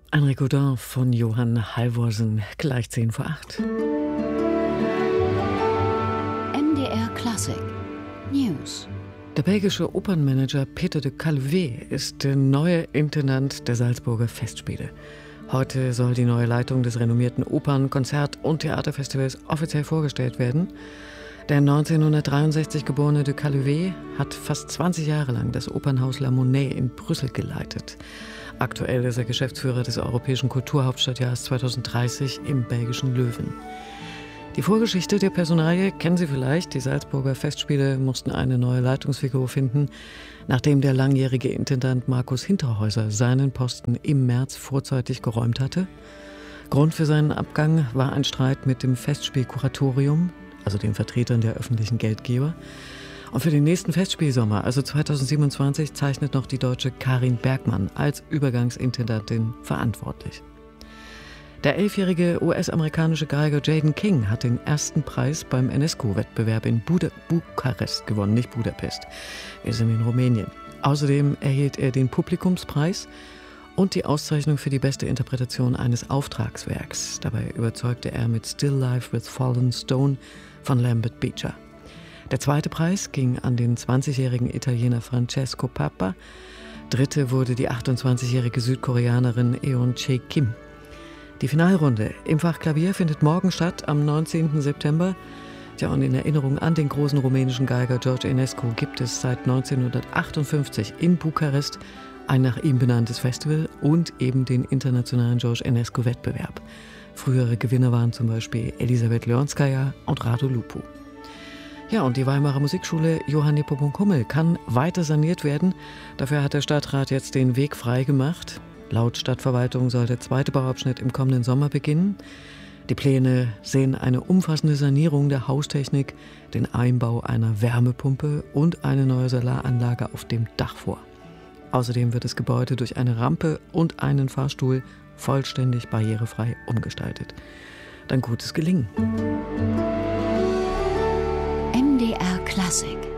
Enrico Dorn von Johann Halvorsen, gleich 7:10. MDR Klassik News. Der belgische Opernmanager Peter de Caluwe ist der neue Intendant der Salzburger Festspiele. Heute soll die neue Leitung des renommierten Opern-, Konzert- und Theaterfestivals offiziell vorgestellt werden. Der 1963 geborene de Caluwe hat fast 20 Jahre lang das Opernhaus La Monnaie in Brüssel geleitet. Aktuell ist er Geschäftsführer des Europäischen Kulturhauptstadtjahres 2030 im belgischen Löwen. Die Vorgeschichte der Personalie kennen Sie vielleicht. Die Salzburger Festspiele mussten eine neue Leitungsfigur finden, nachdem der langjährige Intendant Markus Hinterhäuser seinen Posten im März vorzeitig geräumt hatte. Grund für seinen Abgang war ein Streit mit dem Festspielkuratorium, also den Vertretern der öffentlichen Geldgeber. Und für den nächsten Festspielsommer, also 2027, zeichnet noch die Deutsche Karin Bergmann als Übergangsintendantin verantwortlich. Der 11-jährige US-amerikanische Geiger Jaden King hat den ersten Preis beim Enescu-Wettbewerb in Bukarest gewonnen, nicht Budapest. Wir sind in Rumänien. Außerdem erhielt er den Publikumspreis und die Auszeichnung für die beste Interpretation eines Auftragswerks. Dabei überzeugte er mit Still Life with Fallen Stone von Lambert Beecher. Der zweite Preis ging an den 20-jährigen Italiener Francesco Papa. Dritte wurde die 28-jährige Südkoreanerin Eun Chae Kim. Die Finalrunde im Fach Klavier findet morgen statt, am 19. September. Ja, und in Erinnerung an den großen rumänischen Geiger George Enescu gibt es seit 1958 in Bukarest ein nach ihm benanntes Festival und eben den internationalen George Enescu-Wettbewerb. Frühere Gewinner waren zum Beispiel Elisabeth Leonskaja und Radu Lupu. Ja, und die Weimarer Musikschule Johann Nepomuk Hummel kann weiter saniert werden. Dafür hat der Stadtrat jetzt den Weg frei gemacht. Laut Stadtverwaltung soll der zweite Bauabschnitt im kommenden Sommer beginnen. Die Pläne sehen eine umfassende Sanierung der Haustechnik, den Einbau einer Wärmepumpe und eine neue Solaranlage auf dem Dach vor. Außerdem wird das Gebäude durch eine Rampe und einen Fahrstuhl vollständig barrierefrei umgestaltet. Dann gutes Gelingen. MDR Klassik.